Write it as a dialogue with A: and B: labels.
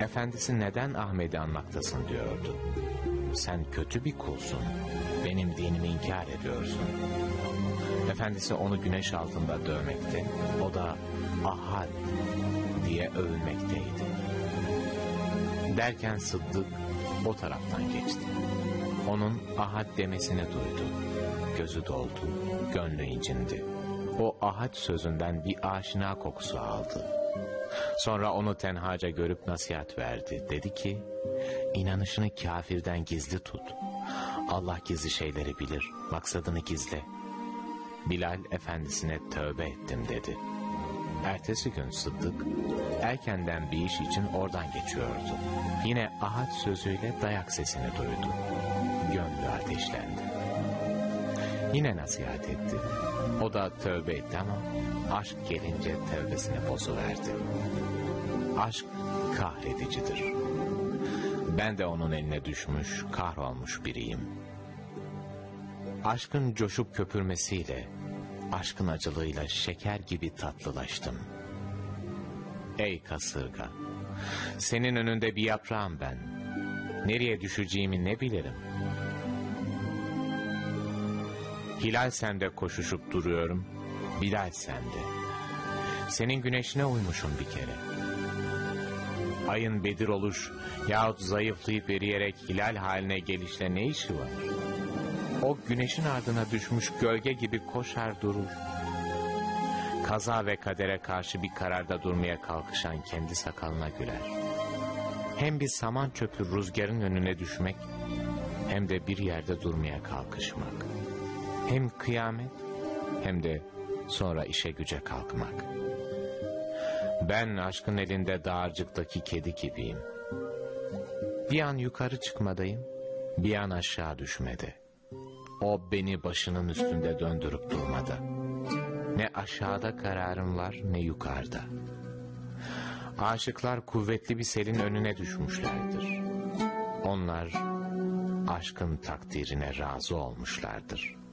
A: Efendisi neden Ahmet'i anmaktasın diyordu. Sen kötü bir kulsun. Benim dinimi inkar ediyorsun. Efendisi onu güneş altında dövmekte, o da Ahad diye övülmekteydi. Derken Sıddık o taraftan geçti. Onun Ahad demesini duydu. Gözü doldu, gönlü incindi. O Ahad sözünden bir aşina kokusu aldı. Sonra onu tenhaca görüp nasihat verdi. Dedi ki, inanışını kafirden gizli tut. Allah gizli şeyleri bilir, maksadını gizle. Bilal efendisine tövbe ettim dedi. Ertesi gün Sıddık erkenden bir iş için oradan geçiyordu. Yine Ahad sözüyle dayak sesini duydu. Gönlü ateşlendi. Yine nasihat etti. O da tövbe etti ama aşk gelince tövbesine bozuverdi. Aşk kahredicidir. Ben de onun eline düşmüş, kahrolmuş biriyim. Aşkın coşup köpürmesiyle, aşkın acılığıyla şeker gibi tatlılaştım. Ey kasırga, senin önünde bir yaprağım ben. Nereye düşeceğimi ne bilirim? Hilal sende koşuşup duruyorum, Bilal sende. Senin güneşine uymuşum bir kere. Ayın bedir oluş yahut zayıflayıp eriyerek hilal haline gelişle ne işi var? O güneşin ardına düşmüş gölge gibi koşar durur. Kaza ve kadere karşı bir kararda durmaya kalkışan kendi sakalına güler. Hem bir saman çöpü rüzgarın önüne düşmek, hem de bir yerde durmaya kalkışmak. Hem kıyamet, hem de sonra işe güce kalkmak. Ben aşkın elinde dağarcıktaki kedi gibiyim. Bir an yukarı çıkmadayım, bir an aşağı düşmedi. O beni başının üstünde döndürüp durmadı. Ne aşağıda kararım var, ne yukarıda. Aşıklar kuvvetli bir selin önüne düşmüşlerdir. Onlar aşkın takdirine razı olmuşlardır.